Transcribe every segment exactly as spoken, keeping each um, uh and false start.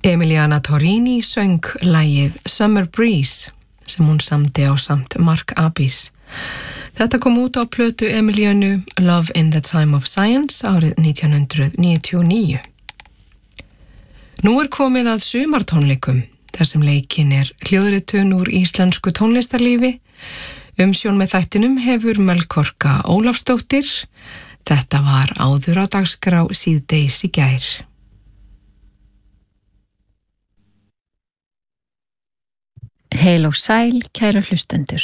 Emiliana Torrini söng lagið Summer Breeze sem hún samdi á samt Mark Abyss. Þetta kom út á plötu Emilianu Love in the Time of Science árið nítján hundruð níutíu og níu. Nú er komið að sumartónleikum þar sem leikinn er hljóðritun úr íslensku tónlistarlífi. Umsjón með þættinum hefur Melkorka Ólafsdóttir. Þetta var áður á dagskrá síðdegis í gær. Heil og sæl, kæru hlustendur.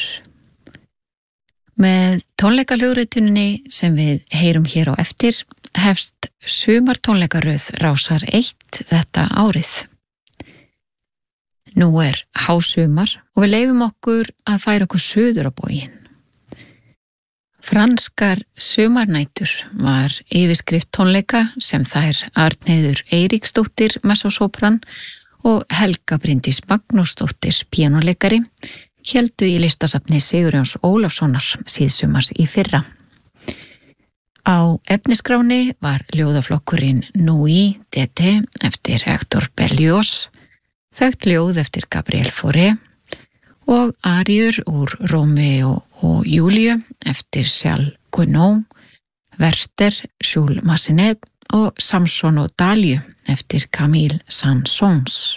Með tónleikahljóðrituninni sem við heyrum hér á eftir hefst sumartónleikaröð Rásar eitt þetta árið. Nú er hásumar og við leyfum okkur að færa okkur suður á bóginn. Franskar sumarnætur var yfirskrift tónleika sem þær Arnheiður Eiríksdóttir messosópran og Helga Bryndís Magnúsdóttir píanóleikari héldu í listasafni Sigurjóns Ólafssonar síðsumars í fyrra. Á efnisskráni var ljóðaflokkurinn Nuit d'été eftir Hector Berlioz, þekkt ljóð eftir Gabriel Fauré og aríur úr Rómeó og Júlíu eftir Charles Gounod, Werther, Jules Massenet og Samson og Dalju eftir Camille Saint-Saëns.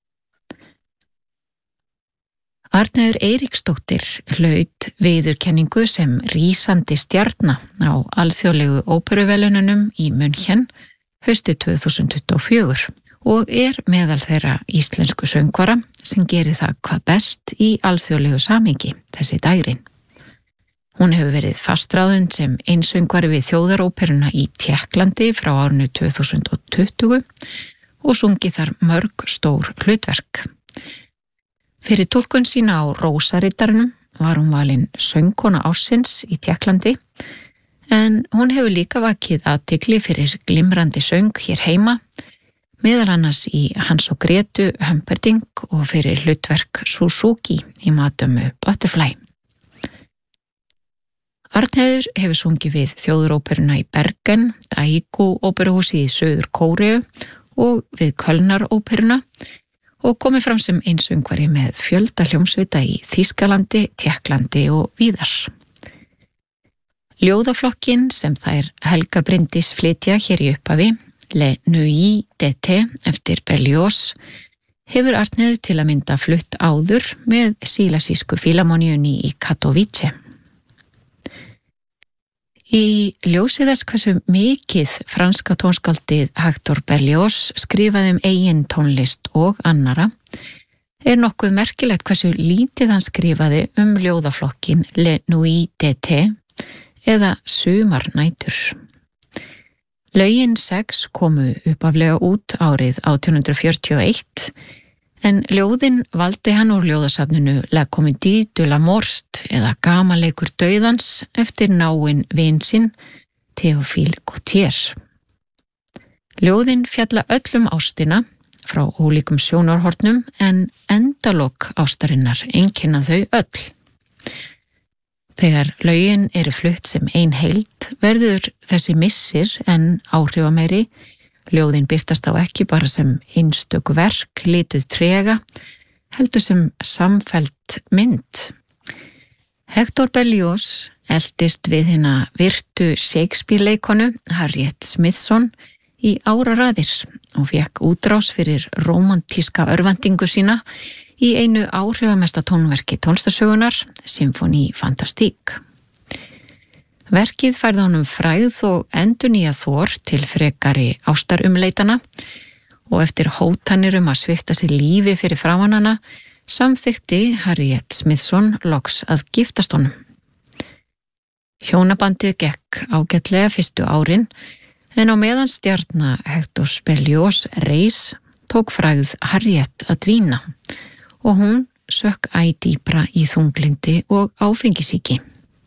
Arnheiður Eiríksdóttir hlaut viðurkenningu sem rísandi stjarna á alþjóðlegu óperuverðlaununum í München haustið tvö þúsund tuttugu og fjögur og er meðal þeirra íslensku söngvara sem gerir það hvað best í alþjóðlegu samhengi þessi dægrin. Hún hefur verið fastráðin sem einsöngvari við þjóðaróperuna í Tékklandi frá árinu tvö þúsund tuttugu og sungið þar mörg stór hlutverk. Fyrir túlkun sína á Rósariddaranum var hún valin söngkona ársins í Tékklandi en hún hefur líka vakið athygli fyrir glimrandi söng hér heima, meðal annars í Hans og Gretu Humperdinck og fyrir hlutverk Suzuki í Madame Butterfly. Arnheiður hefur sungið við þjóðaróperuna í Bergen, Daegu óperuhúsi í Suður Kóreu og við Kölnaróperuna og komið fram sem einsöngvari með fjölda hljómsveita í Þýskalandi, Tékklandi og víðar. Ljóðaflokkin sem þær Helga Bryndís flytja hér í upphafi, Le Nuit d'été eftir Berlioz, hefur Arnheiður til að mynda flutt áður með Sílasísku fílamóníunni í Katowice. Í ljósi þess hversu mikið franska tónskáldið Hector Berlioz skrifaði um eigin tónlist og annara, er nokkuð merkilegt hversu lítið hann skrifaði um ljóðaflokkin Le Nuit d'été eða Sumarnætur. Lögin sex komu upphaflega út árið átján hundrað fjörutíu og eitt en ljóðin valdi hann úr ljóðasafninu La Comédie de la Mort eða Gamanleikur dauðans eftir náinn vin sinn Théophile Gautier. Ljóðin fjalla öll um ástina frá ólíkum sjónarhornum en endalok ástarinnar einkenna þau öll. Þegar lögin eru flutt sem ein heild verður þessi missir en áhrifameiri. Ljóðin birtast á ekki bara sem einstök verk, lituð trega, heldur sem samfellt mynd. Hector Berlioz eldist við hina virtu Shakespeare-leikonu Harriet Smithson í áraraðir og fékk útrás fyrir rómantíska örvæntingu sína í einu áhrifamesta tónverki tónlistarsögunar, Symphonie Fantastique. Verkið færði honum frægð og endurnýjað þor til frekari ástarumleitana og eftir hótanir um að svipta sig lífi fyrir framan hana samþykkti Harriet Smithson loks að giftast honum. Hjónabandið gekk ágætlega fyrstu árin en á meðan stjarna Hector Berlioz reis tók frægð Harriet að dvína og hún sökk æ dýpra í þunglindi og áfengisýki.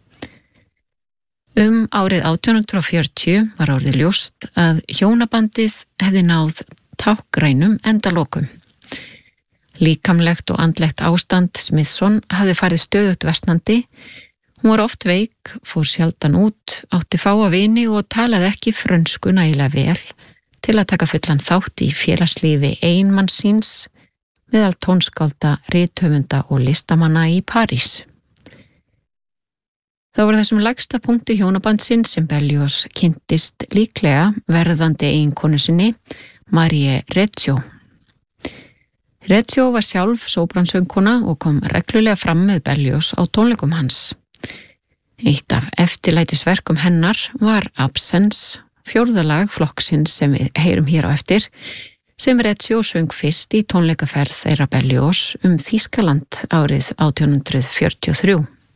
Um árið átján hundrað fjörutíu var orðið ljóst að hjónabandið hefði náð táknrænum endalokum. Líkamlegt og andlegt ástand Smithson hafði farið stöðugt versnandi. Hún var oft veik, fór sjaldan út, átti fáa vini og talaði ekki frönsku nægilega vel til að taka fullan þátt í félagslífi eiginmanns síns meðal tónskálda, rithöfunda og listamanna í París. Það var þessum lægsta punkti hjónabandsins sem Berlioz kynntist líklega verðandi eiginkonu sinni, Marie Recio. Recio var sjálf sópransöngkona og kom reglulega fram með Berlioz á tónleikum hans. Eitt af eftirlætisverkum hennar var Absence, fjórðalag flokksins sem við heyrum hér á eftir, sem Recio söng fyrst í tónleikaferð þeirra Berlioz um Þýskaland árið átján hundrað fjörutíu og þrjú.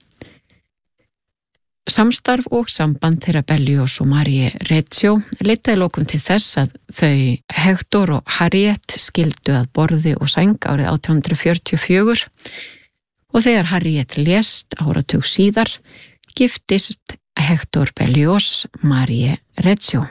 Samstarf og samband þeirra Berlioz og Marie Recio leitaði lokum til þess að þau Hector og Harriet skildu að borði og sæng árið átján hundrað fjörutíu og fjögur og þegar Harriet lést áratug síðar giftist Hector Berlioz Marie Recio.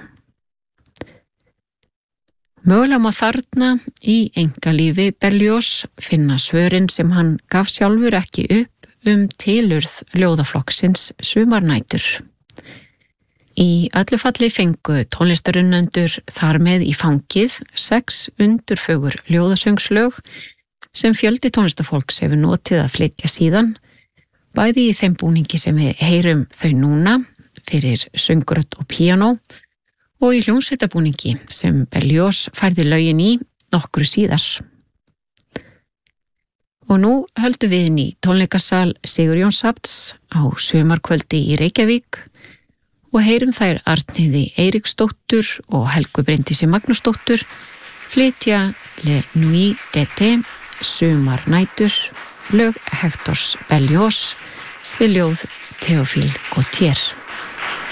Mögulega má þarna í einkalífi Berlioz finna svörin sem hann gaf sjálfur ekki upp um tilurð ljóðaflokksins Sumarnætur. Í öllu falli fengu tónlistarunnendur þar með í fangið sex undurfögur ljóðasöngslög sem fjöldi tónlistafólks hefur notið að flytja síðan, bæði í þeim búningi sem við heyrum þau núna fyrir söngurött og píanó og í hljómsveitabúningi sem Berlioz færði lögin í nokkru síðar. Og nú höldum við inn í tónleikasal Sigurjónsafns á sumarkvöldi í Reykjavík og heyrum þær Arnheiði Eiríksdóttur og Helgu Bryndísi Magnúsdóttur flytja Le Nuit d'été, Sumarnætur, lög Hectors Berlioz við ljóð Théophile Gautier.